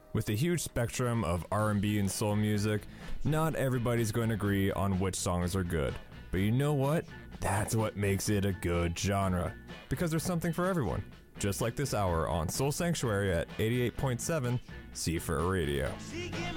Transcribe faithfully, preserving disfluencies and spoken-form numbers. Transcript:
With a huge spectrum of R and B and soul music, not everybody's going to agree on which songs are good. But you know what? That's what makes it a good genre. Because there's something for everyone. Just like this hour on Soul Sanctuary at eighty-eight point seven C four Radio.